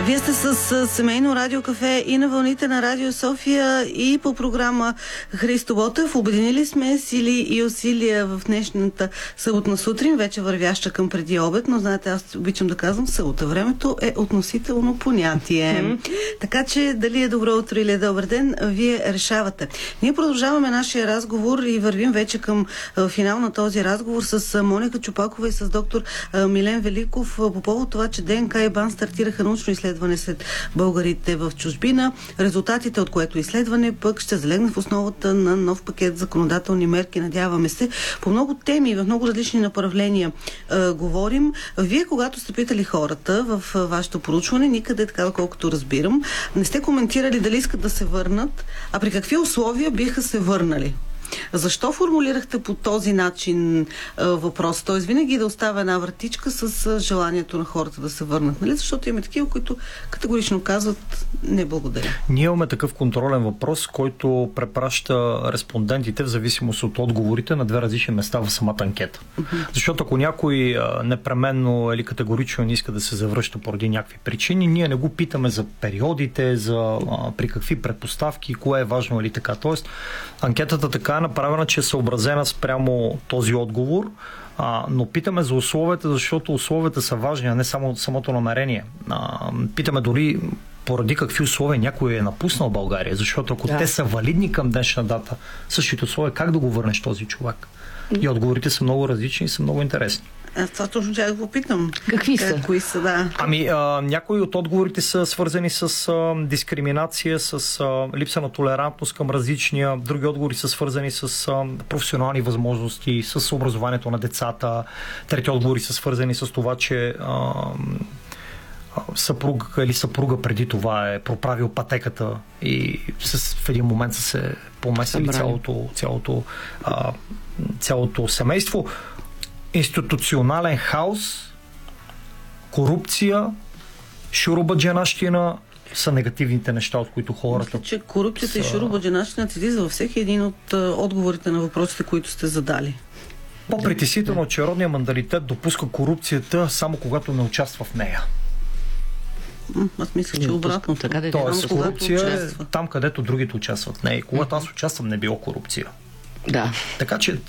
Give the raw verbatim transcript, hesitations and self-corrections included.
Вие сте с Семейно радио кафе и на вълните на Радио София и по програма Христо Ботев. Обединили сме сили и усилия в днешната съботна сутрин, вече вървяща към преди обед, но знаете, аз обичам да казвам събота. Времето е относително понятие. Mm-hmm. Така че дали е добро утро или е добър ден, вие решавате. Ние продължаваме нашия разговор и вървим вече към финал на този разговор с Моника Чупакова и с доктор Милен Великов по повод това, че ДНК и БАН стартираха научно изследване след българите в чужбина. Резултатите от което изследване пък ще залегне в основата на нов пакет законодателни мерки, надяваме се. По много теми, в много различни направления е, говорим. Вие, когато сте питали хората в е, вашето проучване, никъде, така колкото разбирам, не сте коментирали дали искат да се върнат, а при какви условия биха се върнали. Защо формулирахте по този начин е, въпрос? Т.е. винаги да оставя една вратичка с е, желанието на хората да се върнат. Нали? Защото имаме такива, които категорично казват не благодаря. Ние имаме такъв контролен въпрос, който препраща респондентите в зависимост от отговорите на две различни места в самата анкета. Uh-huh. Защото ако някой а, непременно или категорично не иска да се завръща поради някакви причини, ние не го питаме за периодите, за а, при какви предпоставки, кое е важно или така. Тоест, анкетата така е направена, че е съобразена спрямо този отговор, а, но питаме за условията, защото условията са важни, а не само самото намерение. А, питаме дори поради какви условия някой е напуснал България, защото ако да. те са валидни към днешна дата, същите условия, как да го върнеш този човек? И отговорите са много различни и са много интересни. Аз това точно ще да го питам. Какви са? Какви са, да. Ами, а, някои от отговорите са свързани с а, дискриминация, с а, липса на толерантност към различния. Други отговори са свързани с а, професионални възможности, с образованието на децата. Трети отговори са свързани с това, че а, съпруг или съпруга преди това е проправил пътеката и с, в един момент са се помесили цялото, цялото, а, цялото семейство. Институционален хаос, корупция, шуробаджанащина са негативните неща, от които хората... Мисля, че корупцията са... и шуробаджанащината седи във всеки един от uh, отговорите на въпросите, които сте задали. По-притеснително, че родният менталитет допуска корупцията само когато не участва в нея. Аз мисля, че обратно. Така да Тоест, корупция е там, където другите участват в нея. И когато аз участвам, не било корупция. Да. Така че